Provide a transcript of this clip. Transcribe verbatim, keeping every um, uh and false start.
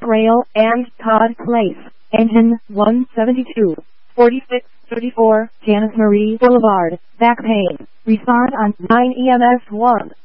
Trail and Todd Place, engine one seventy-two, forty-six thirty-four, Janice Marie Boulevard, back pain. Respond on nine E M S one.